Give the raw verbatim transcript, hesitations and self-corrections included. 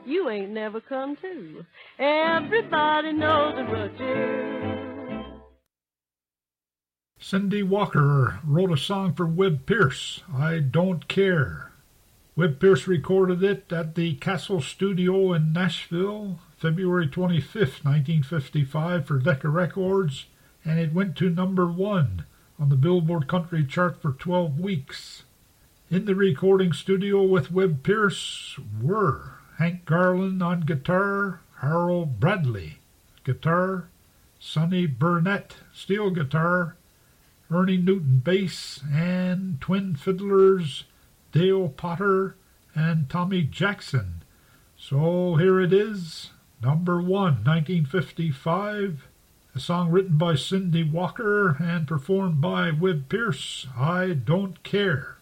you ain't never come to. Everybody knows it but you. Cindy Walker wrote a song for Webb Pierce, I Don't Care. Webb Pierce recorded it at the Castle Studio in Nashville, February twenty-fifth, nineteen fifty-five, for Decca Records, and it went to number one on the Billboard Country chart for twelve weeks. In the recording studio with Webb Pierce were Hank Garland on guitar, Harold Bradley guitar, Sonny Burnett steel guitar, Ernie Newton bass, and twin fiddlers Dale Potter and Tommy Jackson. So here it is, number one, nineteen fifty-five, a song written by Cindy Walker and performed by Webb Pierce, I Don't Care.